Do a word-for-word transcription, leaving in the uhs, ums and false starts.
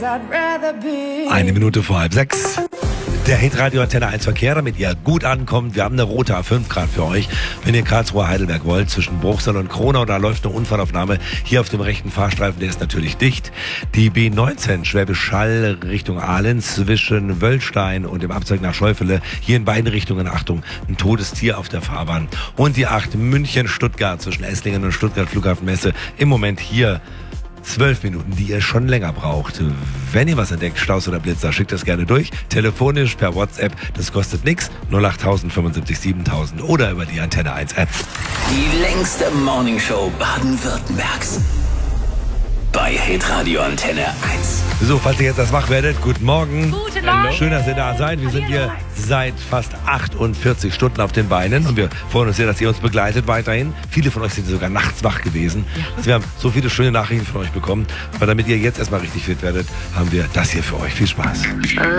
Eine Minute vor halb sechs. Der Hitradio Antenne eins Verkehr, damit ihr gut ankommt. Wir haben eine rote A fünf Grad für euch. Wenn ihr Karlsruhe Heidelberg wollt, zwischen Bruchsal und Kronau, da läuft eine Unfallaufnahme hier auf dem rechten Fahrstreifen, der ist natürlich dicht. Die B neunzehn Schwäbisch Hall Richtung Aalen zwischen Wöllstein und dem Abzweig nach Scheufele. Hier in beiden Richtungen, Achtung, ein totes Tier auf der Fahrbahn. Und die acht München-Stuttgart zwischen Esslingen und Stuttgart Flughafenmesse. Im Moment hier zwölf Minuten, die ihr schon länger braucht. Wenn ihr was entdeckt, Staus oder Blitzer, schickt das gerne durch. Telefonisch, per WhatsApp, das kostet nichts. null acht null null fünfundsiebzig siebentausend oder über die Antenne eins App. Die längste Morningshow Baden-Württembergs. Bei Hitradio Antenne eins. So, falls ihr jetzt erst wach werdet, guten Morgen. Guten Morgen. Schön, dass ihr da seid. Wir sind hier seit fast achtundvierzig Stunden auf den Beinen und wir freuen uns sehr, dass ihr uns begleitet weiterhin. Viele von euch sind sogar nachts wach gewesen. Also wir haben so viele schöne Nachrichten von euch bekommen. Aber damit ihr jetzt erstmal richtig fit werdet, haben wir das hier für euch. Viel Spaß.